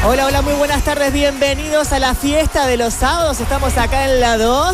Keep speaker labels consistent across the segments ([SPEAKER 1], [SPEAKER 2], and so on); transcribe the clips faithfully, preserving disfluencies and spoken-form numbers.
[SPEAKER 1] Hola, hola, muy buenas tardes, bienvenidos a la fiesta de los sábados. Estamos acá en la dos,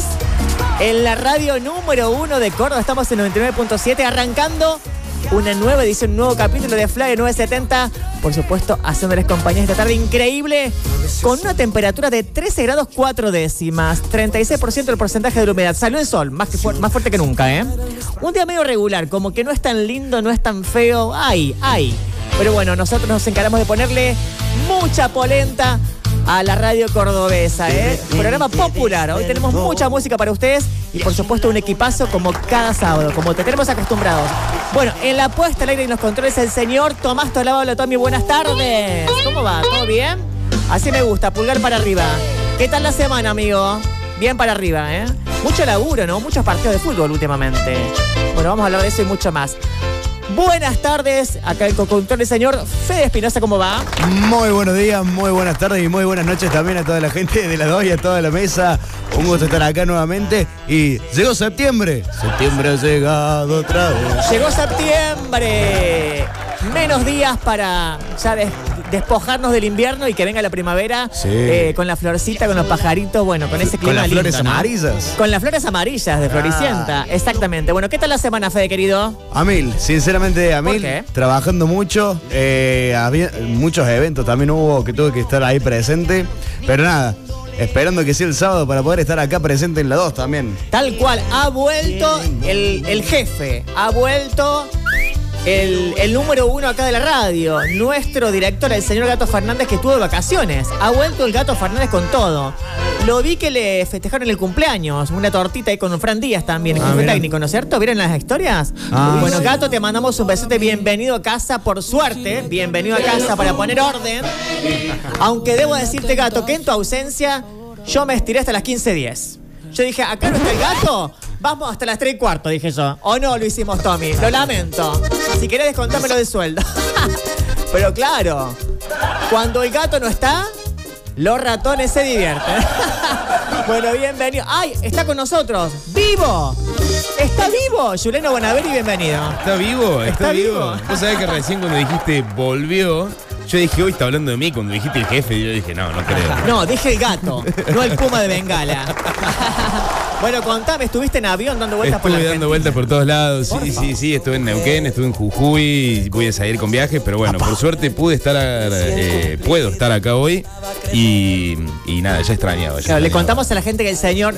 [SPEAKER 1] en la radio número uno de Córdoba. Estamos en noventa y nueve punto siete, arrancando una nueva edición, un nuevo capítulo de Fly novecientos setenta. Por supuesto, haciéndoles compañía esta tarde increíble, con una temperatura de trece grados cuatro décimas, treinta y seis por ciento el porcentaje de la humedad. Salió el sol, más, que fu- más fuerte que nunca, ¿eh? Un día medio regular, como que no es tan lindo, no es tan feo. ¡Ay, ay! Pero bueno, nosotros nos encargamos de ponerle mucha polenta a la radio cordobesa, ¿eh? Programa popular. Hoy tenemos mucha música para ustedes y por supuesto un equipazo como cada sábado, como te tenemos acostumbrados. Bueno, en la puesta al aire y en los controles el señor Tomás Tolaba. Hola, Tommy, buenas tardes. ¿Cómo va? ¿Todo bien? Así me gusta, pulgar para arriba. ¿Qué tal la semana, amigo? Bien para arriba, ¿eh? Mucho laburo, ¿no? Muchos partidos de fútbol últimamente. Bueno, vamos a hablar de eso y mucho más. Buenas tardes, acá el co-conductor el señor Fede Espinosa, ¿cómo va?
[SPEAKER 2] Muy buenos días, muy buenas tardes y muy buenas noches también a toda la gente de la dos y a toda la mesa. Un gusto estar acá nuevamente y llegó septiembre. Septiembre ha llegado otra vez.
[SPEAKER 1] Llegó septiembre. Menos días para ya des- despojarnos del invierno y que venga la primavera.
[SPEAKER 2] Sí.
[SPEAKER 1] eh, con la florcita, con los pajaritos, bueno, con ese clima
[SPEAKER 2] Con las
[SPEAKER 1] lindo,
[SPEAKER 2] flores
[SPEAKER 1] ¿no?
[SPEAKER 2] amarillas.
[SPEAKER 1] Con las flores amarillas de Floricienta, exactamente. Bueno, ¿qué tal la semana, Fede, querido?
[SPEAKER 2] A mil, sinceramente a
[SPEAKER 1] ¿Por
[SPEAKER 2] mil.
[SPEAKER 1] qué?
[SPEAKER 2] Trabajando mucho. eh, había muchos eventos también hubo que tuve que estar ahí presente. Pero nada, esperando que sea el sábado para poder estar acá presente en la dos también.
[SPEAKER 1] Tal cual, ha vuelto el, el jefe, ha vuelto el, el número uno acá de la radio, nuestro director, el señor Gato Fernández, que estuvo de vacaciones. Ha vuelto el Gato Fernández con todo. Lo vi que le festejaron el cumpleaños, una tortita ahí con Fran Díaz también, el
[SPEAKER 2] Ah,
[SPEAKER 1] jefe
[SPEAKER 2] mirá.
[SPEAKER 1] técnico, ¿no es cierto? ¿Vieron las historias?
[SPEAKER 2] Ah,
[SPEAKER 1] bueno,
[SPEAKER 2] sí.
[SPEAKER 1] Gato, te mandamos un besote, bienvenido a casa, por suerte, bienvenido a casa para poner orden. Aunque debo decirte, Gato, que en tu ausencia yo me estiré hasta las quince diez. Yo dije, acá no está el Gato, vamos hasta las tres y cuarto, dije yo. O no lo hicimos, Tommy, lo lamento. Si querés descontármelo de sueldo. Pero claro, cuando el Gato no está, los ratones se divierten. Bueno, bienvenido. ¡Ay! Está con nosotros. ¡Vivo! ¡Está vivo! Juliano Bonaveri, bienvenido.
[SPEAKER 3] ¿Está vivo? ¿Está,
[SPEAKER 1] ¿Está
[SPEAKER 3] vivo?
[SPEAKER 1] vivo?
[SPEAKER 3] Vos sabés que recién cuando dijiste volvió, yo dije, hoy está hablando de mí. Cuando dijiste el jefe, yo dije, no, no creo.
[SPEAKER 1] No, dije el Gato, no el puma de Bengala. Bueno, contame, ¿estuviste en avión dando vueltas por la
[SPEAKER 3] Estuve dando
[SPEAKER 1] Argentina?
[SPEAKER 3] vueltas por todos lados.
[SPEAKER 1] Por
[SPEAKER 3] Sí,
[SPEAKER 1] favor.
[SPEAKER 3] sí, sí. Estuve en Neuquén, estuve en Jujuy. Voy a salir con viajes, pero bueno, por suerte pude estar, eh, puedo estar acá hoy. Y, y nada, ya extrañaba. ya
[SPEAKER 1] Claro, le
[SPEAKER 3] extrañaba.
[SPEAKER 1] contamos a la gente que el señor...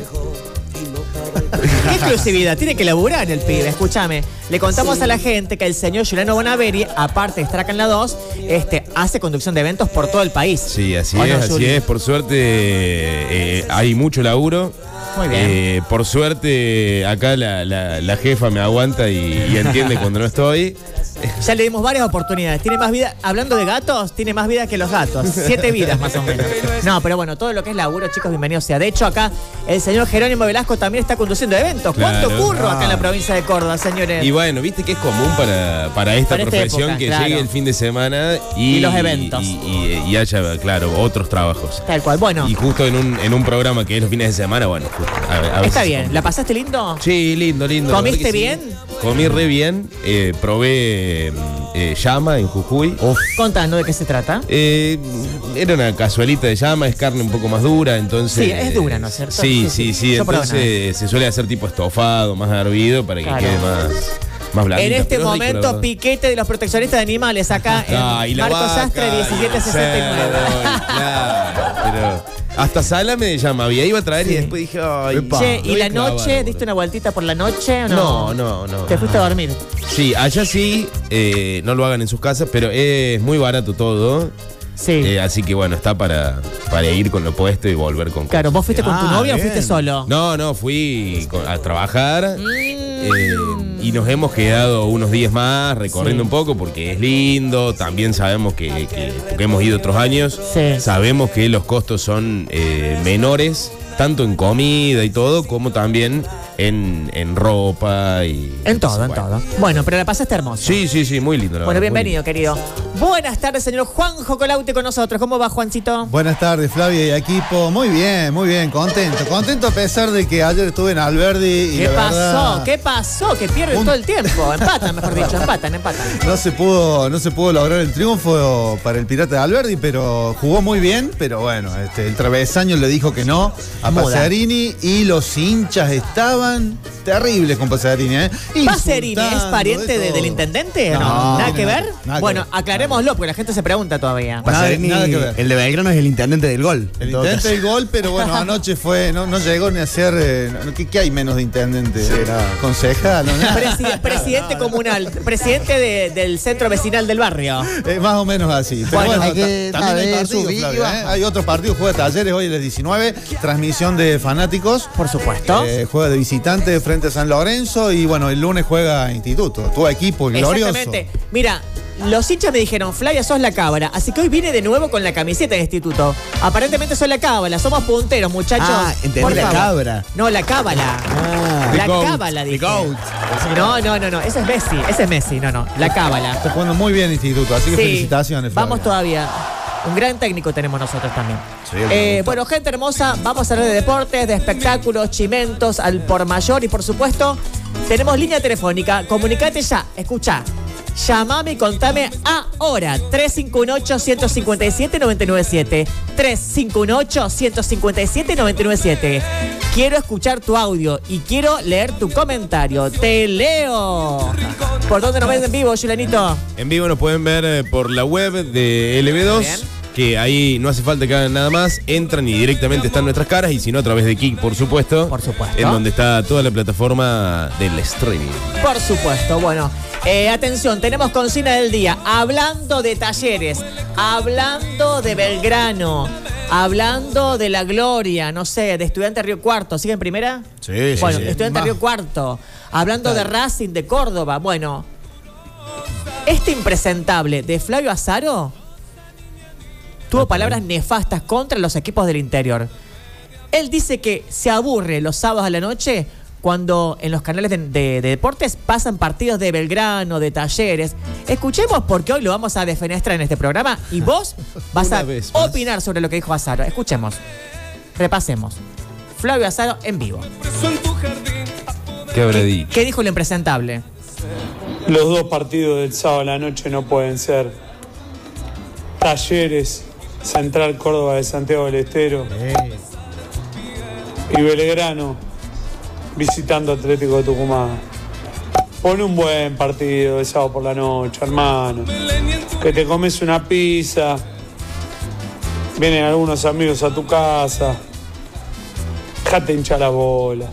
[SPEAKER 1] ¿Qué exclusividad? Tiene que laburar el pibe, escúchame. Le contamos a la gente que el señor Juliano Bonaveri, aparte de estar acá en la dos, este, hace conducción de eventos por todo el país.
[SPEAKER 3] Sí, así
[SPEAKER 1] ¿O
[SPEAKER 3] es,
[SPEAKER 1] no,
[SPEAKER 3] así
[SPEAKER 1] Juli?
[SPEAKER 3] es. Por suerte eh, hay mucho laburo.
[SPEAKER 1] Muy bien.
[SPEAKER 3] Eh, por suerte acá la, la- la jefa me aguanta y, y entiende cuando no estoy.
[SPEAKER 1] Ya le dimos varias oportunidades. Tiene más vida, hablando de gatos, tiene más vida que los gatos. Siete vidas más o menos. No, pero bueno, todo lo que es laburo, chicos, bienvenidos sea. De hecho, acá el señor Jerónimo Velasco también está conduciendo eventos. ¿Cuánto
[SPEAKER 3] Claro.
[SPEAKER 1] curro acá en la provincia de Córdoba, señores?
[SPEAKER 3] Y bueno, viste que es común para, para esta
[SPEAKER 1] Para esta
[SPEAKER 3] profesión
[SPEAKER 1] época,
[SPEAKER 3] que
[SPEAKER 1] claro.
[SPEAKER 3] llegue el fin de semana y,
[SPEAKER 1] Y los eventos.
[SPEAKER 3] Y, y- y haya, claro, otros trabajos.
[SPEAKER 1] Tal cual. Bueno,
[SPEAKER 3] Y justo en un, en un programa que es los fines de semana, bueno, justo, a ver- a veces
[SPEAKER 1] está
[SPEAKER 3] se
[SPEAKER 1] bien.
[SPEAKER 3] complica.
[SPEAKER 1] ¿La pasaste lindo?
[SPEAKER 3] Sí, lindo, lindo. la
[SPEAKER 1] ¿Comiste
[SPEAKER 3] verdad que sí.
[SPEAKER 1] bien?
[SPEAKER 3] Comí re bien. eh, probé eh, llama en Jujuy.
[SPEAKER 1] Contando de qué se trata.
[SPEAKER 3] Eh, era una cazuelita de llama, es carne un poco más dura, entonces...
[SPEAKER 1] Sí, es dura, ¿no es cierto?
[SPEAKER 3] Sí,
[SPEAKER 1] Sí, sí.
[SPEAKER 3] sí, sí.
[SPEAKER 1] Yo probé
[SPEAKER 3] Entonces se suele hacer tipo estofado, más hervido, para que
[SPEAKER 1] Claro.
[SPEAKER 3] quede más, más blandito.
[SPEAKER 1] En este
[SPEAKER 3] pero es rico, la
[SPEAKER 1] momento,
[SPEAKER 3] verdad.
[SPEAKER 1] piquete de los proteccionistas de animales acá en
[SPEAKER 3] Ah, y la
[SPEAKER 1] Marcos
[SPEAKER 3] vaca,
[SPEAKER 1] Sastre
[SPEAKER 3] y el
[SPEAKER 1] diecisiete sesenta y nueve.
[SPEAKER 3] cerdo, y claro, pero hasta salame de llama había, iba a traer
[SPEAKER 1] Sí.
[SPEAKER 3] y después dije, ay,
[SPEAKER 2] Epa.
[SPEAKER 1] Che,
[SPEAKER 3] me
[SPEAKER 1] ¿y
[SPEAKER 3] voy
[SPEAKER 1] la
[SPEAKER 3] a clavar,
[SPEAKER 1] noche?
[SPEAKER 3] boludo.
[SPEAKER 1] ¿Diste una vueltita por la noche o no?
[SPEAKER 3] No, no, no.
[SPEAKER 1] ¿Te fuiste a dormir?
[SPEAKER 3] Sí, allá sí, eh, no lo hagan en sus casas, pero es muy barato todo.
[SPEAKER 1] Sí.
[SPEAKER 3] eh, así que bueno, está para, para ir con lo puesto y volver con
[SPEAKER 1] Claro, ¿vos fuiste con tu
[SPEAKER 2] Ah,
[SPEAKER 1] novia o
[SPEAKER 2] bien.
[SPEAKER 1] fuiste solo?
[SPEAKER 3] No, no, fui con- a trabajar
[SPEAKER 1] Mm.
[SPEAKER 3] eh, y nos hemos quedado unos días más recorriendo
[SPEAKER 1] Sí.
[SPEAKER 3] un poco porque es lindo. También sabemos que, que- porque hemos ido otros años,
[SPEAKER 1] Sí.
[SPEAKER 3] sabemos que los costos son eh, menores tanto en comida y todo, como también en, en ropa y...
[SPEAKER 1] En todo, en
[SPEAKER 3] bueno.
[SPEAKER 1] todo. Bueno, pero la pasaste hermoso.
[SPEAKER 3] Sí, sí, sí, muy lindo. La
[SPEAKER 1] Bueno,
[SPEAKER 3] verdad, muy
[SPEAKER 1] bienvenido, querido. Buenas tardes, señor Juanjo Colauti con nosotros. ¿Cómo va, Juancito?
[SPEAKER 4] Buenas tardes, Flavia y equipo. Muy bien, muy bien, contento. Contento a pesar de que ayer estuve en Alberdi y
[SPEAKER 1] ¿Qué
[SPEAKER 4] la
[SPEAKER 1] pasó?
[SPEAKER 4] verdad,
[SPEAKER 1] ¿Qué pasó? Que pierden
[SPEAKER 4] Un-
[SPEAKER 1] todo el tiempo. Empatan, mejor dicho, empatan, empatan.
[SPEAKER 4] no se pudo, no se pudo lograr el triunfo para el Pirata de Alberdi, pero jugó muy bien. Pero bueno, este, el travesaño le dijo que no a
[SPEAKER 1] Muda.
[SPEAKER 4] Paserini y los hinchas estaban terribles con Paserini. ¿eh?
[SPEAKER 1] ¿Pacerini es
[SPEAKER 4] Insultando,
[SPEAKER 1] pariente de-
[SPEAKER 4] todo.
[SPEAKER 1] del intendente? No,
[SPEAKER 4] No,
[SPEAKER 1] ¿Nada
[SPEAKER 4] no,
[SPEAKER 1] que ver?
[SPEAKER 4] nada que
[SPEAKER 1] Bueno,
[SPEAKER 4] ver.
[SPEAKER 1] aclarémoslo, porque la gente se pregunta todavía.
[SPEAKER 4] Nada-
[SPEAKER 2] Pacerini,
[SPEAKER 4] nada que ver.
[SPEAKER 2] el de Belgrano es el intendente del gol.
[SPEAKER 4] El
[SPEAKER 2] en todo
[SPEAKER 4] intendente
[SPEAKER 2] caso.
[SPEAKER 4] del gol, pero bueno, anoche fue, no, no llegó ni a ser. eh, no, ¿qué, qué hay menos de intendente?
[SPEAKER 2] Sí, nada.
[SPEAKER 4] Concejal, no, nada.
[SPEAKER 1] Preside- presidente comunal, presidente de- del centro vecinal del barrio.
[SPEAKER 4] Eh, más o menos así. Pero
[SPEAKER 1] Bueno,
[SPEAKER 4] bueno,
[SPEAKER 1] hay
[SPEAKER 2] que
[SPEAKER 4] ta- también hay
[SPEAKER 2] saber
[SPEAKER 4] partidos,
[SPEAKER 2] subir y
[SPEAKER 4] Flavia, ¿eh?
[SPEAKER 2] bajar.
[SPEAKER 4] Hay otros partidos, juega Talleres hoy a las diecinueve, transmisión de fanáticos.
[SPEAKER 1] Por supuesto.
[SPEAKER 4] Eh, juega de visitante frente a San Lorenzo y bueno, el lunes juega Instituto. Tu equipo glorioso.
[SPEAKER 1] Exactamente. Mira, los hinchas me dijeron, Flavia, sos la cábala. Así que hoy vine de nuevo con la camiseta de instituto. Aparentemente soy la cábala. Somos punteros, muchachos.
[SPEAKER 2] Ah, entendí,
[SPEAKER 1] Por
[SPEAKER 2] la
[SPEAKER 1] favor.
[SPEAKER 2] cabra.
[SPEAKER 1] No, la cábala.
[SPEAKER 2] Ah,
[SPEAKER 1] La
[SPEAKER 3] The goat,
[SPEAKER 1] cábala,
[SPEAKER 2] the
[SPEAKER 1] dije.
[SPEAKER 2] goat.
[SPEAKER 1] No, no, no, no. Ese es Messi. Ese es Messi. No, no. La cábala.
[SPEAKER 4] Está jugando muy bien Instituto, así que
[SPEAKER 1] Sí.
[SPEAKER 4] felicitaciones. Flavia.
[SPEAKER 1] Vamos todavía. Un gran técnico tenemos nosotros también.
[SPEAKER 2] Sí, el
[SPEAKER 1] Eh,
[SPEAKER 2] que
[SPEAKER 1] bueno, gente hermosa, vamos a hablar de deportes, de espectáculos, chimentos, al por mayor y por supuesto, tenemos línea telefónica. Comunicate ya, escucha. Llamame y contame ahora. tres cinco ocho, uno cinco siete, nueve nueve siete. tres cinco ocho, uno cinco siete, nueve nueve siete. Quiero escuchar tu audio y quiero leer tu comentario. Te leo. ¿Por dónde nos ven en vivo, Julianito?
[SPEAKER 3] En vivo nos pueden ver eh, por la web de L B dos,
[SPEAKER 1] Bien.
[SPEAKER 3] que ahí no hace falta que hagan nada más, entran y directamente están nuestras caras, y si no a través de Kik, por supuesto.
[SPEAKER 1] Por supuesto.
[SPEAKER 3] En donde está toda la plataforma del streaming.
[SPEAKER 1] Por supuesto, bueno. Eh, atención, tenemos consigna del día. Hablando de Talleres, hablando de Belgrano, hablando de la Gloria, no sé, de Estudiante Río Cuarto. ¿Sigue en primera?
[SPEAKER 2] Sí, sí,
[SPEAKER 1] Bueno,
[SPEAKER 2] sí.
[SPEAKER 1] Estudiante
[SPEAKER 4] Más.
[SPEAKER 1] Río Cuarto. Hablando de Racing de Córdoba. Bueno, este impresentable de Flavio Azaro tuvo palabras nefastas contra los equipos del interior. Él dice que se aburre los sábados a la noche cuando en los canales de, de- de deportes pasan partidos de Belgrano, de Talleres. Escuchemos porque hoy lo vamos a defenestrar en este programa y vos vas
[SPEAKER 3] Una
[SPEAKER 1] a
[SPEAKER 3] vez más.
[SPEAKER 1] opinar sobre lo que dijo Azaro. Escuchemos. Repasemos. Flavio Azaro en vivo.
[SPEAKER 3] ¿Qué habrá dicho?
[SPEAKER 1] ¿Qué dijo el impresentable?
[SPEAKER 5] Los dos partidos del sábado a la noche no pueden ser. Talleres, Central Córdoba de Santiago del Estero y Belgrano visitando Atlético de Tucumán. Pon un buen partido de sábado por la noche, hermano. Que te comes una pizza. Vienen algunos amigos a tu casa. Dejate hinchar la bola.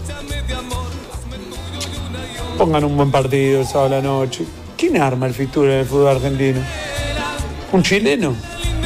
[SPEAKER 5] Pongan un buen partido el sábado a la noche. ¿Quién arma el fixture en el fútbol argentino? ¿Un chileno?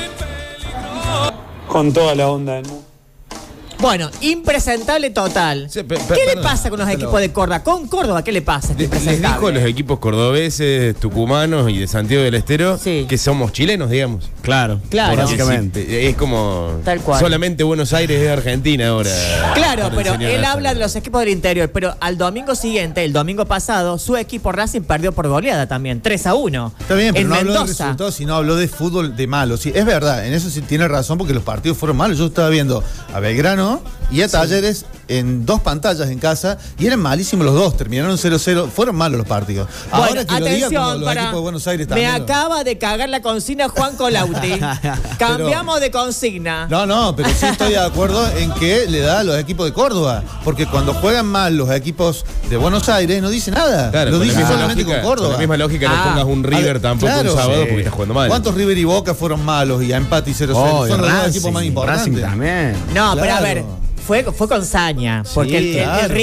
[SPEAKER 5] Con toda la onda del mundo.
[SPEAKER 1] Bueno, impresentable total.
[SPEAKER 3] Sí, pe- pe-
[SPEAKER 1] ¿Qué le
[SPEAKER 3] perdón,
[SPEAKER 1] pasa con los equipos de Córdoba? Con Córdoba, ¿qué le pasa? Este
[SPEAKER 3] Les, les
[SPEAKER 1] impresentable?
[SPEAKER 3] dijo a los equipos cordobeses, tucumanos y de Santiago del Estero
[SPEAKER 1] Sí.
[SPEAKER 3] que somos chilenos, digamos.
[SPEAKER 2] Claro,
[SPEAKER 1] Claro.
[SPEAKER 2] básicamente.
[SPEAKER 3] Sí, es como
[SPEAKER 1] Tal cual.
[SPEAKER 3] solamente Buenos Aires es Argentina ahora.
[SPEAKER 1] Claro,
[SPEAKER 3] para
[SPEAKER 1] pero
[SPEAKER 3] enseñar
[SPEAKER 1] él
[SPEAKER 3] a
[SPEAKER 1] habla de los equipos del interior, pero al domingo siguiente, el domingo pasado, su equipo Racing perdió por goleada también, tres a uno.
[SPEAKER 4] Está bien, pero
[SPEAKER 1] en
[SPEAKER 4] no habló de
[SPEAKER 1] Mendoza.
[SPEAKER 4] resultados, sino habló de fútbol de malo. Sí, es verdad, en eso sí tiene razón porque los partidos fueron malos. Yo estaba viendo a Belgrano y a Talleres en dos pantallas en casa y eran malísimos los dos, terminaron cero cero. Fueron malos los partidos.
[SPEAKER 1] Bueno,
[SPEAKER 4] Ahora que lo diga
[SPEAKER 1] atención,
[SPEAKER 4] como los
[SPEAKER 1] para-
[SPEAKER 4] equipos de Buenos Aires
[SPEAKER 1] me
[SPEAKER 4] también.
[SPEAKER 1] acaba de cagar la consigna Juan Colauti. Cambiamos de consigna.
[SPEAKER 4] No, no, pero sí estoy de acuerdo en que le da a los equipos de Córdoba. Porque cuando juegan mal los equipos de Buenos Aires no dice nada.
[SPEAKER 3] Claro,
[SPEAKER 4] lo
[SPEAKER 3] con la
[SPEAKER 4] dice
[SPEAKER 3] misma
[SPEAKER 4] solamente
[SPEAKER 3] lógica-
[SPEAKER 4] con Córdoba.
[SPEAKER 3] Con la misma lógica
[SPEAKER 1] Ah.
[SPEAKER 3] no pongas un River
[SPEAKER 4] A ver,
[SPEAKER 3] tampoco
[SPEAKER 4] claro,
[SPEAKER 3] un sábado
[SPEAKER 2] sí.
[SPEAKER 3] porque estás jugando mal.
[SPEAKER 4] ¿Cuántos River y Boca fueron malos y a empate y cero cero?
[SPEAKER 2] Oh, y
[SPEAKER 4] Son los dos
[SPEAKER 2] Racing,
[SPEAKER 4] equipos más
[SPEAKER 2] Racing
[SPEAKER 4] importantes.
[SPEAKER 2] también.
[SPEAKER 1] No, pero a
[SPEAKER 4] Claro.
[SPEAKER 1] ver, fue, fue con saña. Porque el, el- el
[SPEAKER 4] claro.
[SPEAKER 1] Ril,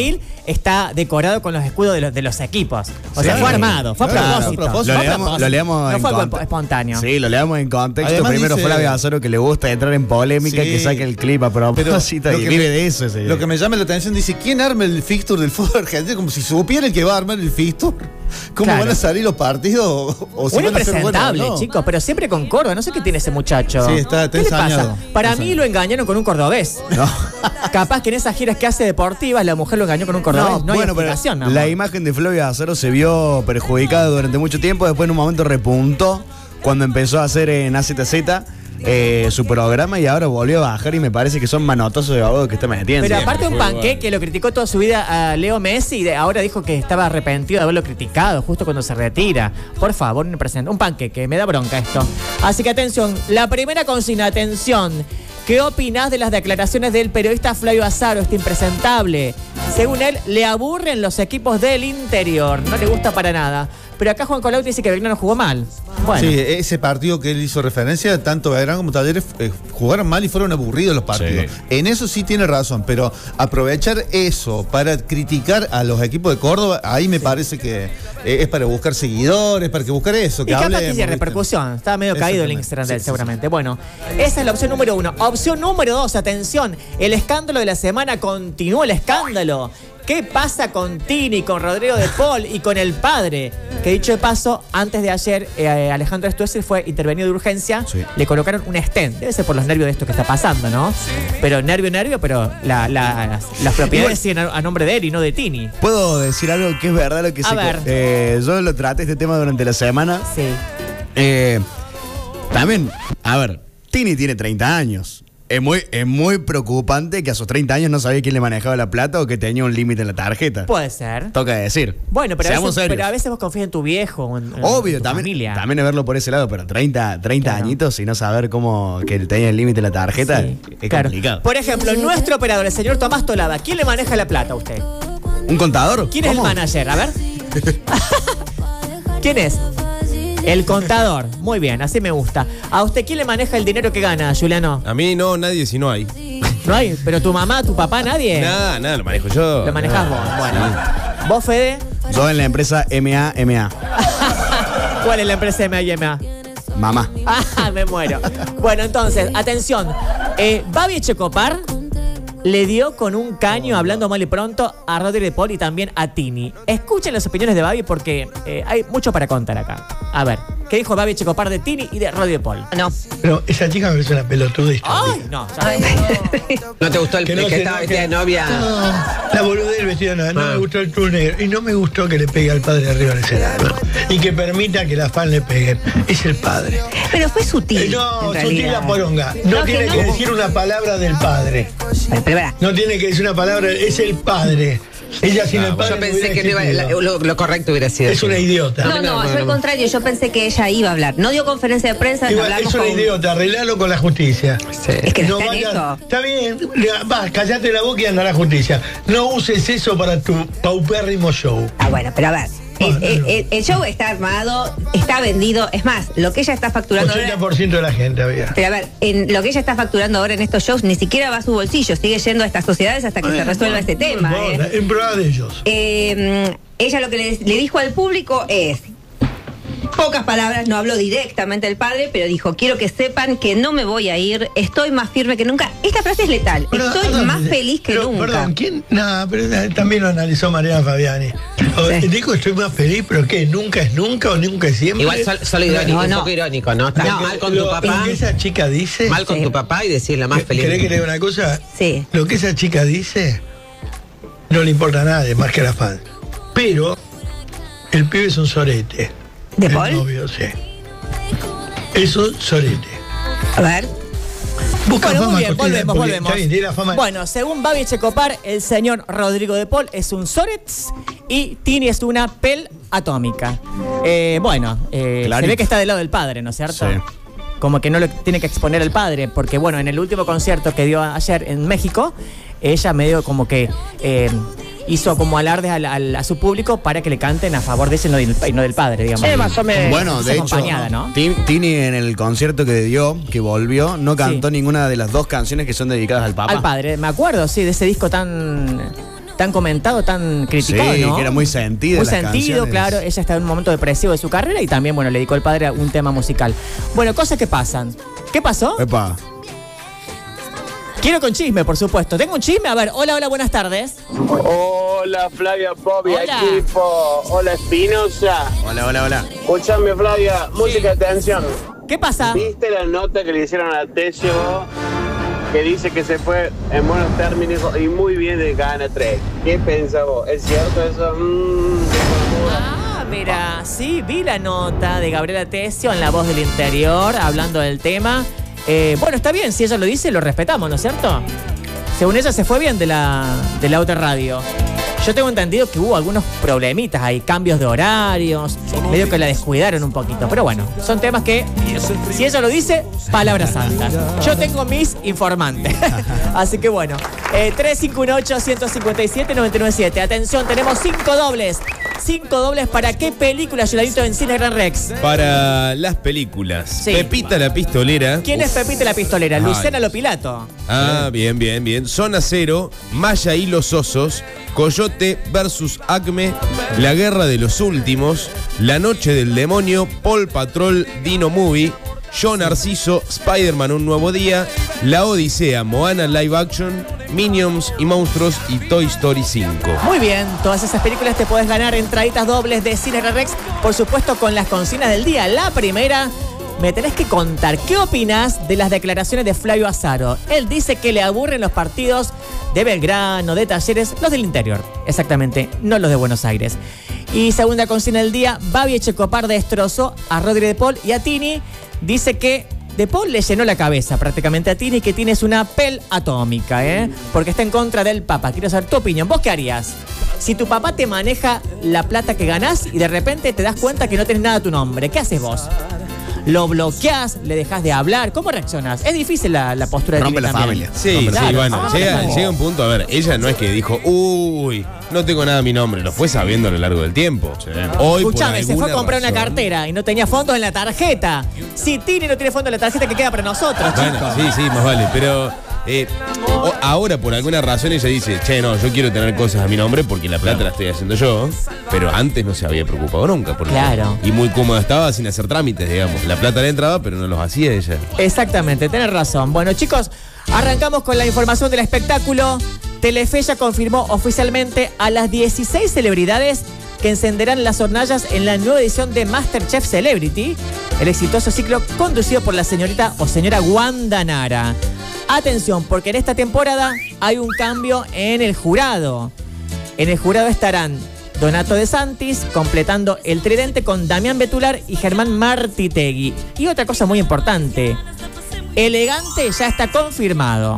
[SPEAKER 1] está decorado con los escudos de los, de los equipos. O
[SPEAKER 2] Sí,
[SPEAKER 1] sea, fue armado, fue a
[SPEAKER 4] claro,
[SPEAKER 1] propósito.
[SPEAKER 4] a propósito.
[SPEAKER 2] Lo
[SPEAKER 1] Fue a
[SPEAKER 2] leamos,
[SPEAKER 1] propósito.
[SPEAKER 2] lo leamos
[SPEAKER 1] No
[SPEAKER 2] en
[SPEAKER 1] fue algo
[SPEAKER 2] conte-
[SPEAKER 1] espontáneo.
[SPEAKER 2] Sí, lo leamos en contexto.
[SPEAKER 4] Además
[SPEAKER 2] Primero
[SPEAKER 4] dice-
[SPEAKER 2] fue Flavio Azaro, que le gusta entrar en polémica,
[SPEAKER 4] Sí.
[SPEAKER 2] que saque el clip a propósito
[SPEAKER 4] lo
[SPEAKER 2] y
[SPEAKER 4] que
[SPEAKER 2] vive
[SPEAKER 4] me-
[SPEAKER 2] de eso. ese-
[SPEAKER 4] Lo que me llama la atención, dice, ¿quién arma el fixture del fútbol argentino? Como si supiera el que va a armar el fixture. ¿Cómo
[SPEAKER 1] Claro.
[SPEAKER 4] van a salir los partidos? O, o si
[SPEAKER 1] Un
[SPEAKER 4] van a ser buenos o
[SPEAKER 1] impresentable,
[SPEAKER 4] no.
[SPEAKER 1] chicos, pero siempre con Córdoba. No sé qué tiene ese muchacho.
[SPEAKER 4] Sí, está- está
[SPEAKER 1] ¿Qué le pasa?
[SPEAKER 4] ensañado.
[SPEAKER 1] Para
[SPEAKER 4] Está
[SPEAKER 1] mí
[SPEAKER 4] ensañado.
[SPEAKER 1] lo engañaron con un cordobés.
[SPEAKER 2] No.
[SPEAKER 1] Capaz que en esas giras que hace deportivas la mujer lo engañó con un cordobés. No,
[SPEAKER 2] No,
[SPEAKER 1] hay
[SPEAKER 2] bueno, pero
[SPEAKER 1] explicación, mi amor.
[SPEAKER 2] la imagen de Flavio Azaro se vio perjudicada durante mucho tiempo. Después, en un momento, repuntó cuando empezó a hacer en A Z Z eh, su programa y ahora volvió a bajar. Y me parece que son manotazos de abogados que está metiendo.
[SPEAKER 1] Pero
[SPEAKER 2] Sí.
[SPEAKER 1] aparte un
[SPEAKER 3] fue
[SPEAKER 1] panqué
[SPEAKER 3] igual.
[SPEAKER 1] que lo criticó toda su vida a Leo Messi y de- ahora dijo que estaba arrepentido de haberlo criticado justo cuando se retira. Por favor, un presente. Un panqueque, me da bronca esto. Así que atención, la primera consigna, atención. ¿Qué opinás de las declaraciones del periodista Flavio Azaro, este impresentable? Según él, le aburren los equipos del interior, no le gusta para nada. Pero acá Juan Colau dice que Belgrano jugó mal. Bueno,
[SPEAKER 4] Sí, ese partido que él hizo referencia, tanto Belgrano como Talleres eh, jugaron mal y fueron aburridos los partidos.
[SPEAKER 3] Sí.
[SPEAKER 4] En eso sí tiene razón, pero aprovechar eso para criticar a los equipos de Córdoba, ahí me parece que eh, es para buscar seguidores, para que buscar eso.
[SPEAKER 1] y
[SPEAKER 4] Que
[SPEAKER 1] capaz
[SPEAKER 4] hablemos,
[SPEAKER 1] que tiene
[SPEAKER 4] ¿viste?
[SPEAKER 1] repercusión. Estaba medio caído el
[SPEAKER 4] Exactamente.
[SPEAKER 1] Instagram de él,
[SPEAKER 4] Sí, sí,
[SPEAKER 1] seguramente. Bueno, esa es la opción número uno. Opción número dos, atención. El escándalo de la semana continúa el escándalo. ¿Qué pasa con Tini, con Rodrigo de Paul y con el padre? Que dicho de paso, antes de ayer, eh, Alejandro Stuessel fue intervenido de urgencia.
[SPEAKER 2] Sí.
[SPEAKER 1] Le colocaron un stent. Debe ser por los nervios de esto que está pasando, ¿no? Pero nervio, nervio, pero la- la- las, las propiedades siguen a, a nombre de él y no de Tini.
[SPEAKER 2] ¿Puedo decir algo que es verdad lo que
[SPEAKER 1] A
[SPEAKER 2] se...
[SPEAKER 1] ver.
[SPEAKER 2] Eh, yo lo traté este tema durante la semana.
[SPEAKER 1] Sí.
[SPEAKER 2] Eh, también, a ver, Tini tiene treinta años. Es muy, es muy preocupante que a sus treinta años no sabía quién le manejaba la plata o que tenía un límite en la tarjeta.
[SPEAKER 1] Puede ser.
[SPEAKER 2] Toca decir.
[SPEAKER 1] Bueno, pero a,
[SPEAKER 2] Seamos
[SPEAKER 1] veces,
[SPEAKER 2] serios.
[SPEAKER 1] pero a veces vos confías en tu viejo o en, en
[SPEAKER 2] Obvio,
[SPEAKER 1] tu
[SPEAKER 2] también,
[SPEAKER 1] familia.
[SPEAKER 2] también es verlo por ese lado, pero treinta, treinta
[SPEAKER 1] Claro.
[SPEAKER 2] añitos y no saber cómo que tenía el límite en la tarjeta
[SPEAKER 1] Sí,
[SPEAKER 2] es
[SPEAKER 1] claro.
[SPEAKER 2] complicado.
[SPEAKER 1] Por ejemplo, nuestro operador, el señor Tomás Tolada, ¿quién le maneja la plata a usted?
[SPEAKER 2] ¿Un contador?
[SPEAKER 1] ¿Quién es el
[SPEAKER 2] ¿Cómo?
[SPEAKER 1] manager? A ver. ¿Quién es? El contador. Muy bien, así me gusta. ¿A usted quién le maneja el dinero que gana, Juliano?
[SPEAKER 3] A mí no, nadie si no hay.
[SPEAKER 1] No hay, pero tu mamá, tu papá, nadie.
[SPEAKER 3] Nada, nada, lo manejo yo.
[SPEAKER 1] Lo manejás vos. Bueno. ¿Vos, Fede?
[SPEAKER 2] Yo en la empresa M A M A.
[SPEAKER 1] ¿Cuál es la empresa M A M A?
[SPEAKER 2] Mamá.
[SPEAKER 1] Ah, me muero. Bueno, entonces, atención. Eh, Babi Checopar le dio con un caño, hablando mal y pronto, a Rodri de Paul y también a Tini. Escuchen las opiniones de Babi porque eh, hay mucho para contar acá. A ver, ¿qué dijo Babi Checopar de Tini y de Rodri de Paul?
[SPEAKER 6] No.
[SPEAKER 7] Pero esa chica me parece una pelotuda histórica.
[SPEAKER 1] ¡Ay! No, ya.
[SPEAKER 6] ¿No te gustó el
[SPEAKER 7] Que
[SPEAKER 6] que,
[SPEAKER 7] no se
[SPEAKER 6] estaba
[SPEAKER 7] enoje.
[SPEAKER 6] vestida de novia?
[SPEAKER 7] No, la boludez del vestido no, no
[SPEAKER 6] Ah.
[SPEAKER 7] me gustó el tour negro. Y no me gustó que le pegue al padre arriba del escenario. Y que permita que las fans le peguen. Es el padre.
[SPEAKER 6] Pero fue sutil.
[SPEAKER 7] Eh, no,
[SPEAKER 6] en
[SPEAKER 7] sutil
[SPEAKER 6] realidad.
[SPEAKER 7] la poronga. No,
[SPEAKER 6] No,
[SPEAKER 7] tiene
[SPEAKER 6] que
[SPEAKER 7] que
[SPEAKER 6] no.
[SPEAKER 7] decir una palabra del padre.
[SPEAKER 6] Pero, pero, verá,
[SPEAKER 7] No tiene que decir una palabra, es el padre. Ella sin el padre.
[SPEAKER 6] yo
[SPEAKER 7] no
[SPEAKER 6] pensé
[SPEAKER 7] hubiera
[SPEAKER 6] que no iba-
[SPEAKER 7] existido.
[SPEAKER 6] la- lo, lo correcto hubiera sido.
[SPEAKER 7] Es una idiota.
[SPEAKER 8] No, no, yo al contrario, yo pensé que ella iba a hablar. No dio conferencia de prensa,
[SPEAKER 7] Igual,
[SPEAKER 8] hablamos
[SPEAKER 7] es una
[SPEAKER 8] con...
[SPEAKER 7] idiota, arreglalo con la justicia.
[SPEAKER 6] Sí.
[SPEAKER 8] Es que no,
[SPEAKER 7] No
[SPEAKER 8] está en
[SPEAKER 7] vayas-
[SPEAKER 8] eso.
[SPEAKER 7] está bien, le- va, callate la boca y anda a la justicia. No uses eso para tu paupérrimo show.
[SPEAKER 8] Ah, bueno, pero a ver. El,
[SPEAKER 7] Bueno,
[SPEAKER 8] el-
[SPEAKER 7] no.
[SPEAKER 8] el- el show está armado, está vendido. Es más, lo que ella está facturando ahora.
[SPEAKER 7] ochenta por ciento de la gente había.
[SPEAKER 8] Pero a ver, en lo que ella está facturando ahora en estos shows ni siquiera va a su bolsillo, sigue yendo a estas sociedades hasta que se resuelva este tema.
[SPEAKER 7] No importa,
[SPEAKER 8] ¿eh?
[SPEAKER 7] En prueba de ellos.
[SPEAKER 8] Eh, ella lo que le, le dijo al público es, pocas palabras, no habló directamente el padre, pero dijo, quiero que sepan que no me voy a ir, estoy más firme que nunca. Esta frase es letal,
[SPEAKER 7] Perdón,
[SPEAKER 8] estoy
[SPEAKER 7] perdón,
[SPEAKER 8] más feliz que
[SPEAKER 7] pero,
[SPEAKER 8] nunca.
[SPEAKER 7] Perdón, ¿quién? No, pero eh, también lo analizó Mariana Fabiani. O,
[SPEAKER 8] Sí.
[SPEAKER 7] Dijo, estoy más feliz, pero ¿qué? ¿Nunca es nunca o nunca es siempre?
[SPEAKER 6] Igual sol- solo irónico,
[SPEAKER 8] No,
[SPEAKER 6] un
[SPEAKER 8] no.
[SPEAKER 6] poco irónico, ¿no? Estás
[SPEAKER 8] No.
[SPEAKER 6] mal con
[SPEAKER 7] Lo-
[SPEAKER 6] tu papá.
[SPEAKER 7] Lo que esa chica dice...
[SPEAKER 6] Mal con
[SPEAKER 8] Sí.
[SPEAKER 6] tu papá y decirle más feliz.
[SPEAKER 7] ¿Querés que le diga una cosa?
[SPEAKER 8] Sí.
[SPEAKER 7] Lo que esa chica dice no le importa a nadie, más que a la fan. Pero el pibe es un sorete.
[SPEAKER 8] ¿De
[SPEAKER 7] El
[SPEAKER 8] Paul?
[SPEAKER 7] novio, sí. Es un sorete.
[SPEAKER 8] A ver.
[SPEAKER 7] Busca
[SPEAKER 1] Bueno,
[SPEAKER 7] fama,
[SPEAKER 1] muy bien,
[SPEAKER 7] Costilla,
[SPEAKER 1] volvemos,
[SPEAKER 7] porque
[SPEAKER 1] volvemos.
[SPEAKER 7] está bien, tiene la fama.
[SPEAKER 1] Bueno, según Babi Checopar, el señor Rodrigo de Paul es un Sorets y Tini es una pel atómica. Eh, bueno, eh, se
[SPEAKER 2] Clarito.
[SPEAKER 1] ve que está del lado del padre, ¿no es cierto?
[SPEAKER 2] Sí.
[SPEAKER 1] Como que no lo tiene que exponer al padre, porque bueno, en el último concierto que dio ayer en México, ella medio como que eh, hizo como alardes al- al- a su público para que le canten a favor de ese y no del, y no del padre, digamos.
[SPEAKER 2] Bueno, de hecho,
[SPEAKER 1] acompañada, ¿no?
[SPEAKER 2] Ti- Tini en el concierto que dio, que volvió, no cantó
[SPEAKER 1] Sí.
[SPEAKER 2] ninguna de las dos canciones que son dedicadas al papá.
[SPEAKER 1] Al padre, me acuerdo, sí, de ese disco tan tan comentado, tan criticado,
[SPEAKER 2] Sí,
[SPEAKER 1] ¿no?
[SPEAKER 2] que era muy sentido.
[SPEAKER 1] Muy
[SPEAKER 2] las
[SPEAKER 1] sentido,
[SPEAKER 2] canciones.
[SPEAKER 1] claro. Ella está en un momento depresivo de su carrera y también, bueno, le dedicó el padre a un tema musical. Bueno, cosas que pasan. ¿Qué pasó?
[SPEAKER 2] Epa.
[SPEAKER 1] Quiero con chisme, por supuesto. ¿Tengo un chisme? A ver, hola, hola, buenas tardes.
[SPEAKER 9] Hola Flavia Pop y
[SPEAKER 1] Hola.
[SPEAKER 9] equipo. Hola Espinosa.
[SPEAKER 2] Hola, hola, hola.
[SPEAKER 9] Escuchame Flavia, música de atención.
[SPEAKER 1] ¿Qué pasa?
[SPEAKER 9] ¿Viste la nota que le hicieron a Tesio que dice que se fue en buenos términos y muy bien de Gana tres? ¿Qué pensás vos? ¿Es cierto eso? Mm,
[SPEAKER 1] Ah, mira, sí, vi la nota de Gabriela Tesio en La Voz del Interior, hablando del tema. Eh, bueno, está bien, si ella lo dice, lo respetamos, ¿no es cierto? Según ella se fue bien de la, de la otra radio. Yo tengo entendido que hubo algunos problemitas ahí, cambios de horarios, medio que la descuidaron un poquito. Pero bueno, son temas que, si ella lo dice, palabras santas. Yo tengo mis informantes. Así que bueno, eh, tres cinco uno ocho, uno cinco siete, nueve nueve siete. Atención, tenemos cinco dobles. Cinco dobles para qué película, Yoladito, en Cine Gran Rex.
[SPEAKER 3] Para las películas.
[SPEAKER 1] Sí.
[SPEAKER 3] Pepita la Pistolera.
[SPEAKER 1] ¿Quién es Pepita la Pistolera?
[SPEAKER 3] Ay.
[SPEAKER 1] Lucena Lopilato.
[SPEAKER 3] Ah, bien, bien, bien. Zona Cero, Maya y los Osos, Coyote versus Acme, La Guerra de los Últimos, La Noche del Demonio, Paul Patrol, Dino Movie, Yo Narciso, Spider-Man Un Nuevo Día, La Odisea, Moana Live Action, Minions y Monstruos y Toy Story cinco.
[SPEAKER 1] Muy bien, todas esas películas te puedes ganar entraditas dobles de Cine Gran Rex, por supuesto con las consignas del día. La primera, me tenés que contar, ¿qué opinás de las declaraciones de Flavio Azaro? Él dice que le aburren los partidos de Belgrano, de Talleres, los del interior, exactamente, no los de Buenos Aires. Y segunda consigna del día, Babi Echecopar destrozó a Rodri de Paul y a Tini. Dice que De Paul le llenó la cabeza prácticamente a Tini, que tienes una pel atómica, ¿eh? Porque está en contra del Papa. Quiero saber tu opinión. ¿Vos qué harías? Si tu papá te maneja la plata que ganás y de repente te das cuenta que no tenés nada a tu nombre, ¿qué haces vos? ¿Lo bloqueás? ¿Le dejás de hablar? ¿Cómo reaccionás? Es difícil la, la postura de
[SPEAKER 2] Rompe
[SPEAKER 1] Tini
[SPEAKER 2] la
[SPEAKER 1] también.
[SPEAKER 2] familia.
[SPEAKER 3] Sí,
[SPEAKER 1] Claro,
[SPEAKER 3] sí, bueno,
[SPEAKER 1] rompe la
[SPEAKER 3] llega,
[SPEAKER 1] familia.
[SPEAKER 3] llega un punto, a ver, ella no es que dijo, uy, no tengo nada a mi nombre, lo fue sabiendo a lo largo del tiempo. Hoy, por
[SPEAKER 1] Escuchame, se fue a
[SPEAKER 3] alguna
[SPEAKER 1] comprar una
[SPEAKER 3] razón-
[SPEAKER 1] cartera y no tenía fondos en la tarjeta. Si Tini no tiene fondos en la tarjeta, ¿qué queda para nosotros,
[SPEAKER 3] Bueno,
[SPEAKER 1] chicos?
[SPEAKER 3] sí, sí, más vale, pero eh, o- ahora por alguna razón ella dice, che, no, yo quiero tener cosas a mi nombre porque la plata la estoy haciendo yo, pero antes no se había preocupado nunca. Porque,
[SPEAKER 1] Claro.
[SPEAKER 3] Y muy cómoda estaba sin hacer trámites, digamos. La plata le entraba, pero no los hacía ella.
[SPEAKER 1] Exactamente, tenés razón. Bueno, chicos, arrancamos con la información del espectáculo. Telefe ya confirmó oficialmente a las dieciséis celebridades que encenderán las hornallas en la nueva edición de MasterChef Celebrity, el exitoso ciclo conducido por la señorita o señora Wanda Nara. Atención, porque en esta temporada hay un cambio en el jurado. En el jurado estarán Donato De Santis, completando el tridente con Damián Betular y Germán Martitegui. Y otra cosa muy importante, Elegante ya está confirmado.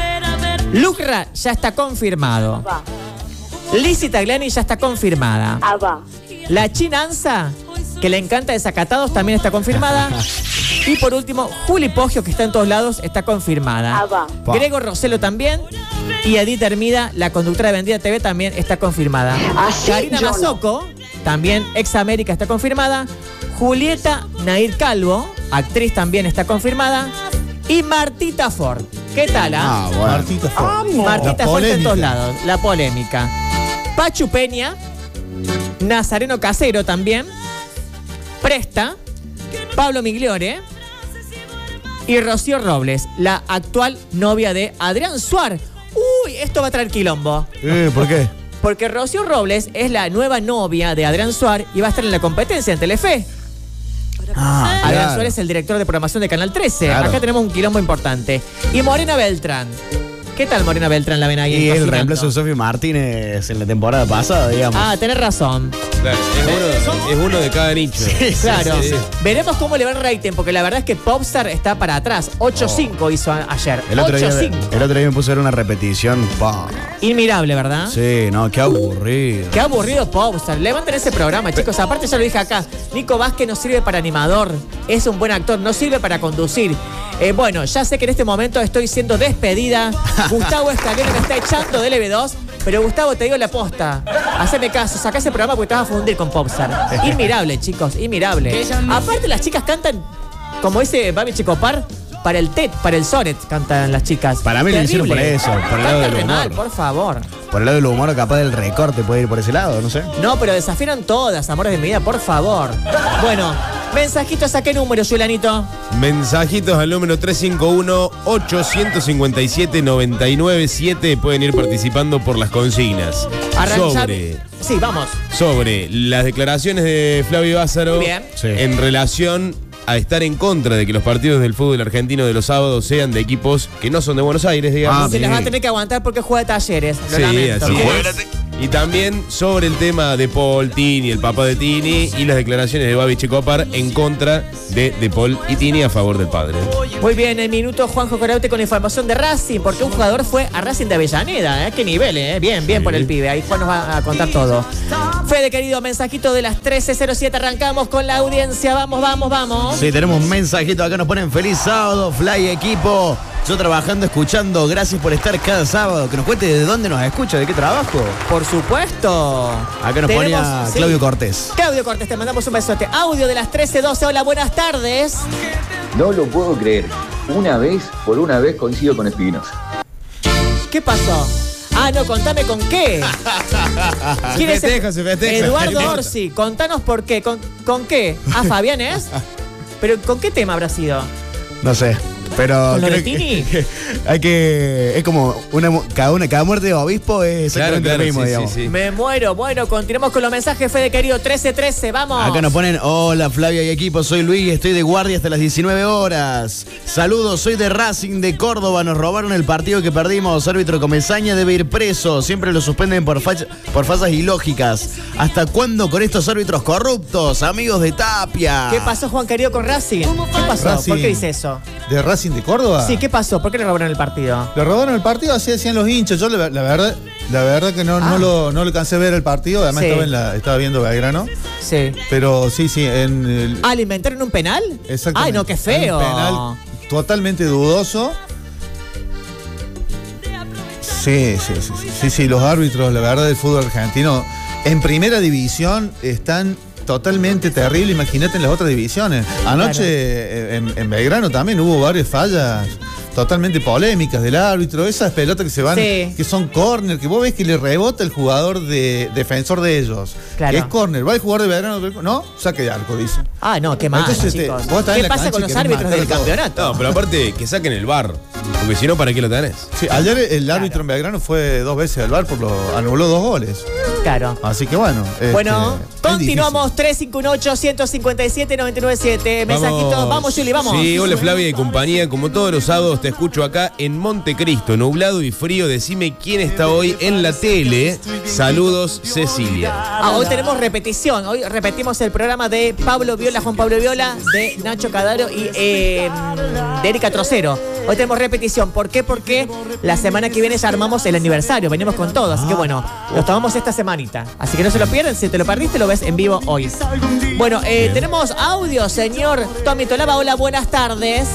[SPEAKER 1] Lucra ya está confirmado. Lizzy Tagliani ya está confirmada. La Chinanza, que le encanta Desacatados, también está confirmada. Y por último, Juli Poggio, que está en todos lados, está confirmada. Gregor Rossello también. Y Edith Hermida, la conductora de Vendida T V, también está confirmada. Karina Mazzocco, también ex América, está confirmada. Julieta Nair Calvo, actriz, también está confirmada. Y Martita Ford. ¿Qué tal, ah?
[SPEAKER 2] Ah, bueno.
[SPEAKER 4] Martita Ford.
[SPEAKER 1] Martita
[SPEAKER 4] La
[SPEAKER 1] Ford está en
[SPEAKER 4] polémica.
[SPEAKER 1] todos lados. La polémica. Pachu Peña, Nazareno Casero también, Presta, Pablo Migliore y Rocío Robles, la actual novia de Adrián Suar. Uy, esto va a traer quilombo.
[SPEAKER 2] Eh, ¿Por qué?
[SPEAKER 1] Porque Rocío Robles es la nueva novia de Adrián Suar y va a estar en la competencia en Telefe.
[SPEAKER 2] Ah,
[SPEAKER 1] Adrián
[SPEAKER 2] claro.
[SPEAKER 1] Suárez es el director de programación de Canal trece.
[SPEAKER 2] Claro.
[SPEAKER 1] Acá tenemos un quilombo importante. Y Morena Beltrán. ¿Qué tal Morena Beltrán la ven ahí?
[SPEAKER 2] Y el
[SPEAKER 1] cocinando?
[SPEAKER 2] reemplazo de Sofía Martínez en la temporada pasada, digamos.
[SPEAKER 1] Ah, tenés razón.
[SPEAKER 3] Claro, es uno, es uno de cada nicho.
[SPEAKER 1] Claro.
[SPEAKER 3] sí, sí.
[SPEAKER 1] Veremos cómo le va el rating, porque la verdad es que Popstar está para atrás. ocho cinco hizo a- ayer.
[SPEAKER 2] El otro, día,
[SPEAKER 1] ocho cinco.
[SPEAKER 2] el otro día me puse a ver una repetición. Pa.
[SPEAKER 1] Inmirable, ¿verdad?
[SPEAKER 2] Sí, no, qué aburrido.
[SPEAKER 1] Qué aburrido Popstar. Levanten ese programa, chicos. Aparte ya lo dije acá. Nico Vázquez no sirve para animador. Es un buen actor. No sirve para conducir. Eh, bueno, ya sé que en este momento estoy siendo despedida. Gustavo Escalera me está echando del E B dos. Pero Gustavo, te digo la posta. Haceme caso. Sacá ese programa porque te vas a fundir con Popstar. Inmirable, chicos. Inmirable. Aparte las chicas cantan, como dice Babi Checopar, para el T E T, para el Soret, cantan las chicas.
[SPEAKER 2] Para mí lo hicieron por
[SPEAKER 1] Terrible.
[SPEAKER 2] eso, por el lado
[SPEAKER 1] Cantan
[SPEAKER 2] del
[SPEAKER 1] re mal,
[SPEAKER 2] humor.
[SPEAKER 1] por favor.
[SPEAKER 2] Por el lado del humor, capaz del recorte puede ir por ese lado, no sé.
[SPEAKER 1] No, pero desafinan todas, amores de mi vida, por favor. Bueno, mensajitos a qué número, Yulanito.
[SPEAKER 3] Mensajitos al número tres cinco uno, ocho cinco siete, nueve nueve siete. Pueden ir participando por las consignas.
[SPEAKER 1] Arranca-
[SPEAKER 3] Sobre,
[SPEAKER 1] Sí, vamos.
[SPEAKER 3] sobre las declaraciones de Flavio Bázaro
[SPEAKER 1] Bien.
[SPEAKER 2] Sí.
[SPEAKER 3] en relación a estar en contra de que los partidos del fútbol argentino de los sábados sean de equipos que no son de Buenos Aires, digamos.
[SPEAKER 2] Ah,
[SPEAKER 1] Se
[SPEAKER 2] sí.
[SPEAKER 1] las va a tener que aguantar porque juega Talleres. Lo
[SPEAKER 3] Sí,
[SPEAKER 1] lamento.
[SPEAKER 3] así
[SPEAKER 1] ¿Qué?
[SPEAKER 3] es. Y también sobre el tema de Paul, Tini, el papá de Tini, y las declaraciones de Babi Checopar en contra de, de Paul y Tini a favor del padre.
[SPEAKER 1] Muy bien, el minuto Juanjo Coraute con información de Racing, porque un jugador fue a Racing de Avellaneda, ¿eh? Qué nivel, ¿eh? Bien, bien por el pibe. Ahí Juan nos va a contar todo. Fede, querido, mensajito de las trece cero siete. Arrancamos con la audiencia. Vamos, vamos, vamos.
[SPEAKER 2] Sí, tenemos un mensajito acá, nos ponen feliz sábado, Fly equipo. Yo trabajando, escuchando, gracias por estar cada sábado. Que nos cuente de dónde nos escucha, de qué trabajo.
[SPEAKER 1] Por supuesto.
[SPEAKER 2] Acá nos
[SPEAKER 1] Tenemos-
[SPEAKER 2] ponía
[SPEAKER 1] sí.
[SPEAKER 2] Claudio Cortés.
[SPEAKER 1] Claudio Cortés, te mandamos un besote. Audio de las trece doce. Hola, buenas tardes.
[SPEAKER 10] No lo puedo creer. Una vez, por una vez coincido con Espinosa.
[SPEAKER 1] ¿Qué pasó? Ah, no, contame con qué. ¿Quién es el-
[SPEAKER 3] festeja, se festeja.
[SPEAKER 1] Eduardo Orsi, contanos por qué. ¿Con, con qué? Ah, Fabián es. ¿Pero con qué tema habrá sido?
[SPEAKER 2] No sé. Pero
[SPEAKER 1] ¿Con lo
[SPEAKER 2] creo
[SPEAKER 1] de
[SPEAKER 2] que-
[SPEAKER 1] Tini?
[SPEAKER 2] que hay que. Es como una mu- cada una, cada muerte de obispo es
[SPEAKER 3] Claro,
[SPEAKER 2] exactamente
[SPEAKER 3] claro,
[SPEAKER 2] lo mismo,
[SPEAKER 3] sí,
[SPEAKER 2] digamos.
[SPEAKER 3] sí, sí.
[SPEAKER 1] Me muero. Bueno, continuamos con los mensajes, Fede querido. trece trece, vamos.
[SPEAKER 2] Acá nos ponen, hola Flavia y equipo, soy Luis y estoy de guardia hasta las diecinueve horas. Saludos, soy de Racing de Córdoba, nos robaron el partido que perdimos. Árbitro Comesaña debe ir preso, siempre lo suspenden por, fach- por fallas ilógicas. ¿Hasta cuándo con estos árbitros corruptos, amigos de Tapia?
[SPEAKER 1] ¿Qué pasó, Juan querido, con Racing? ¿Qué pasó?
[SPEAKER 4] Racing.
[SPEAKER 1] ¿Por qué dice eso?
[SPEAKER 4] ¿De Racing de Córdoba?
[SPEAKER 1] Sí, ¿qué pasó? ¿Por qué le robaron el partido?
[SPEAKER 4] Le robaron el partido, así decían los hinchas. Yo la, la verdad, la verdad que no,
[SPEAKER 1] Ah.
[SPEAKER 4] no lo no lo alcancé a ver el partido, además
[SPEAKER 1] Sí.
[SPEAKER 4] estaba en la, estaba viendo Belgrano.
[SPEAKER 1] Sí.
[SPEAKER 4] Pero sí, sí, en el,
[SPEAKER 1] Ah, ¿le inventaron un penal?
[SPEAKER 4] exactamente.
[SPEAKER 1] Ay, no, qué feo.
[SPEAKER 4] Un penal totalmente dudoso. Sí, sí, sí, sí, sí, sí, los árbitros, la verdad, del fútbol argentino en primera división están totalmente terribles. Imagínate en las otras divisiones. Anoche eh, en, en Belgrano también hubo varias fallas totalmente polémicas del árbitro. Esas pelotas que se van,
[SPEAKER 1] Sí.
[SPEAKER 4] que son córner, que vos ves que le rebota el jugador de defensor de ellos.
[SPEAKER 1] Claro.
[SPEAKER 4] Que es córner. Va el jugador de Belgrano, no, saque de arco, dice.
[SPEAKER 1] Ah, no, qué mal,
[SPEAKER 4] Entonces, te-
[SPEAKER 1] chicos.
[SPEAKER 4] vos estás
[SPEAKER 1] ¿Qué
[SPEAKER 4] en la
[SPEAKER 1] pasa
[SPEAKER 4] cancha
[SPEAKER 1] con
[SPEAKER 4] y
[SPEAKER 1] los
[SPEAKER 4] querés
[SPEAKER 1] árbitros del
[SPEAKER 4] matar todo.
[SPEAKER 1] campeonato?
[SPEAKER 3] No, pero aparte que saquen el bar, porque si no, ¿para qué lo tenés?
[SPEAKER 4] Sí, ayer el árbitro en Belgrano fue dos veces al bar, por lo anuló dos goles.
[SPEAKER 1] Claro.
[SPEAKER 4] Así que bueno. este,
[SPEAKER 1] Bueno,
[SPEAKER 4] es
[SPEAKER 1] continuamos. tres cinco uno ocho, uno cinco siete, nueve nueve siete. Mensajitos. Vamos, Juli, vamos.
[SPEAKER 3] Sí, hola Flavia y compañía. Como todos los sábados te escucho acá en Montecristo, nublado y frío. Decime quién está hoy en la tele. Saludos, Cecilia.
[SPEAKER 1] Ah, hoy tenemos repetición. Hoy repetimos el programa de Pablo Viola, Juan Pablo Viola, de Nacho Cadaro y eh, de Erika Trocero. Hoy tenemos repetición. ¿Por qué? Porque la semana que viene ya armamos el aniversario. Venimos con todo. Así que bueno, los tomamos esta semanita. Así que no se lo pierdan. Si te lo perdiste, lo ves en vivo hoy. Bueno, eh, tenemos audio, señor Tommy Tolaba. Hola, buenas tardes.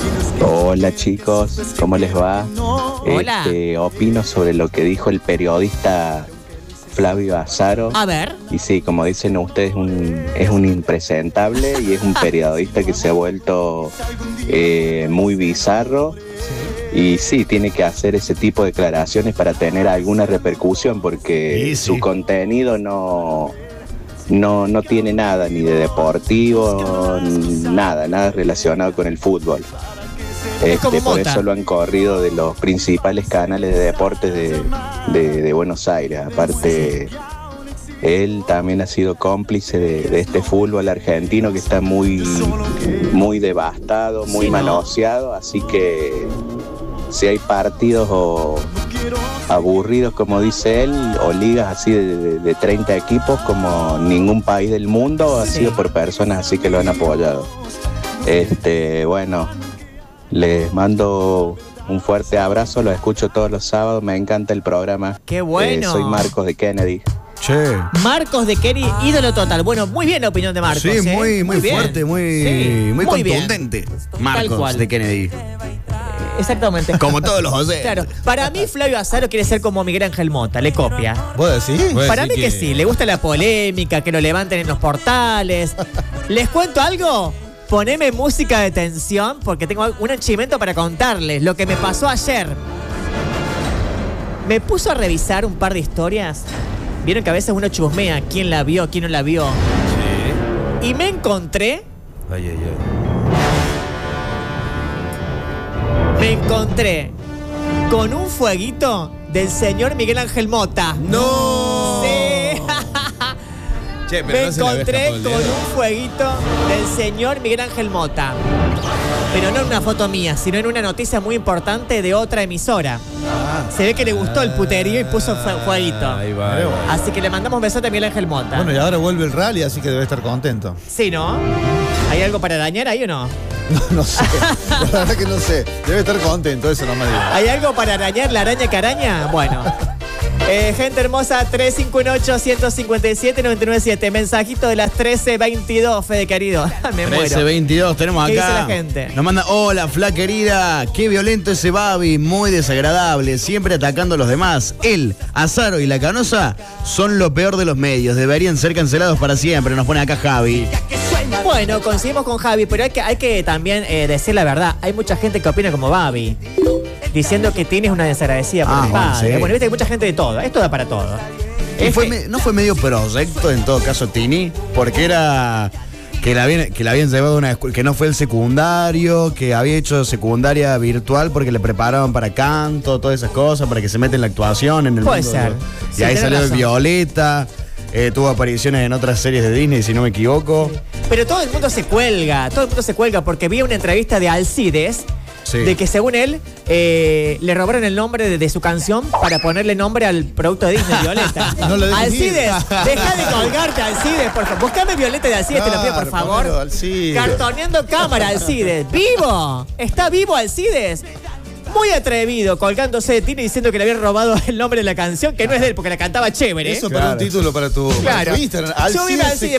[SPEAKER 11] Hola chicos, ¿cómo les va?
[SPEAKER 1] Hola.
[SPEAKER 11] Este, opino sobre lo que dijo el periodista Flavio Bázaro.
[SPEAKER 1] A ver.
[SPEAKER 11] Y sí, como dicen ustedes, un, es un impresentable y es un periodista que se ha vuelto eh, muy bizarro. Y sí, tiene que hacer ese tipo de declaraciones para tener alguna repercusión porque
[SPEAKER 2] Sí, sí.
[SPEAKER 11] su contenido no... No, no tiene nada, ni de deportivo, ni nada, nada relacionado con el fútbol.
[SPEAKER 1] Es como
[SPEAKER 11] Este, por
[SPEAKER 1] Mota.
[SPEAKER 11] eso lo han corrido de los principales canales de deportes de, de- de Buenos Aires. Aparte, él también ha sido cómplice de, de este fútbol argentino que está muy, muy devastado, muy
[SPEAKER 1] Sí, ¿no?
[SPEAKER 11] manoseado. Así que si hay partidos o aburridos, como dice él, o ligas así de, de- de treinta equipos, como ningún país del mundo, ha
[SPEAKER 1] Sí.
[SPEAKER 11] sido por personas así que lo han apoyado. Este, bueno, les mando un fuerte abrazo, lo escucho todos los sábados, me encanta el programa.
[SPEAKER 1] Qué bueno.
[SPEAKER 11] Eh, soy Marcos de Kennedy.
[SPEAKER 2] Che.
[SPEAKER 1] Marcos de Kenny, ídolo total. Bueno, muy bien la opinión de Marcos.
[SPEAKER 2] Sí,
[SPEAKER 1] ¿eh?
[SPEAKER 2] muy, muy,
[SPEAKER 1] bien.
[SPEAKER 2] fuerte, muy,
[SPEAKER 1] Sí,
[SPEAKER 2] muy,
[SPEAKER 1] bien.
[SPEAKER 2] contundente. Marcos
[SPEAKER 1] cual.
[SPEAKER 2] de Kennedy.
[SPEAKER 1] Exactamente.
[SPEAKER 2] Como todos los oyentes.
[SPEAKER 1] Claro, para mí Flavio Azaro quiere ser como Miguel Ángel Mota, le copia.
[SPEAKER 4] ¿Vos decís?
[SPEAKER 3] Puede
[SPEAKER 1] Para mí
[SPEAKER 3] decir
[SPEAKER 1] que... sí, le gusta la polémica, que lo levanten en los portales. ¿Les cuento algo? poneme música de tensión porque tengo un enchimento para contarles lo que me pasó ayer. Me puso a revisar un par de historias. Vieron que a veces uno chusmea quién la vio, quién no la vio.
[SPEAKER 3] Sí.
[SPEAKER 1] Y me encontré...
[SPEAKER 3] Ay, ay, ay.
[SPEAKER 1] Me encontré con un fueguito del señor Miguel Ángel Mota.
[SPEAKER 3] ¡No!
[SPEAKER 1] Sí.
[SPEAKER 3] Che, pero
[SPEAKER 1] Me
[SPEAKER 3] no se le había
[SPEAKER 1] encontré
[SPEAKER 3] escapado el
[SPEAKER 1] con
[SPEAKER 3] dedo.
[SPEAKER 1] un fueguito del señor Miguel Ángel Mota. Pero no en una foto mía, sino en una noticia muy importante de otra emisora. Se ve que le gustó el puterío y puso fue- fueguito.
[SPEAKER 3] Ahí va, ahí va.
[SPEAKER 1] Así que le mandamos un besote a Miguel Ángel Mota.
[SPEAKER 4] Bueno, y ahora vuelve el rally, así que debe estar contento.
[SPEAKER 1] Sí, ¿no? ¿Hay algo para arañar ahí o no?
[SPEAKER 4] No, no sé. La verdad que no sé. Debe estar contento, eso no me diga.
[SPEAKER 1] ¿Hay algo para arañar la araña que araña? Bueno. Eh, gente hermosa, tres cinco ocho, uno cinco siete, nueve nueve siete. Mensajito de las trece veintidós, Fede querido. Me muero.
[SPEAKER 2] trece veintidós, tenemos acá.
[SPEAKER 1] ¿Qué dice la gente?
[SPEAKER 2] Nos manda, hola, fla querida. Qué violento ese Babi, muy desagradable, siempre atacando a los demás. Él, Azaro y la Canosa son lo peor de los medios. Deberían ser cancelados para siempre. Nos pone acá Javi.
[SPEAKER 1] Bueno, coincidimos con Javi, pero hay que, hay que también eh, decir la verdad. Hay mucha gente que opina como Babi, diciendo que tienes una desagradecida por
[SPEAKER 2] Ah,
[SPEAKER 1] el
[SPEAKER 2] bueno,
[SPEAKER 1] padre.
[SPEAKER 2] sí.
[SPEAKER 1] Bueno, viste que hay mucha gente de todo. Esto da para todo.
[SPEAKER 2] Y
[SPEAKER 1] Es
[SPEAKER 2] fue
[SPEAKER 1] que-
[SPEAKER 2] me- ¿No fue medio proyecto en todo caso Tini? Porque era que la habían, que la habían llevado a una escuela, que no fue el secundario, que había hecho secundaria virtual porque le preparaban para canto, todas esas cosas, para que se meta en la actuación, en el
[SPEAKER 1] Puede
[SPEAKER 2] mundo.
[SPEAKER 1] ser.
[SPEAKER 2] Y
[SPEAKER 1] Sí,
[SPEAKER 2] ahí
[SPEAKER 1] tenés
[SPEAKER 2] salió de
[SPEAKER 1] razón.
[SPEAKER 2] Violeta, eh, tuvo apariciones en otras series de Disney, si no me equivoco.
[SPEAKER 1] Pero todo el mundo se cuelga, todo el mundo se cuelga porque vi una entrevista de Alcides
[SPEAKER 2] Sí.
[SPEAKER 1] de que según él eh, le robaron el nombre de, de su canción para ponerle nombre al producto de Disney, Violeta.
[SPEAKER 4] No lo dejes ir.
[SPEAKER 1] Alcides, deja de colgarte, Alcides, por favor. Buscame Violeta de Alcides, te lo pido por
[SPEAKER 4] Claro,
[SPEAKER 1] favor.
[SPEAKER 4] ponelo, Alcides.
[SPEAKER 1] Cartoneando cámara, Alcides. ¡Vivo! ¡Está vivo Alcides! Muy atrevido, colgándose de Tini diciendo que le habían robado el nombre de la canción, que no es de él, porque la cantaba chévere.
[SPEAKER 4] Eso para un título para tu, para
[SPEAKER 1] Claro.
[SPEAKER 4] tu Instagram.
[SPEAKER 1] Yo vi
[SPEAKER 4] Alcides
[SPEAKER 1] Alcides,
[SPEAKER 4] se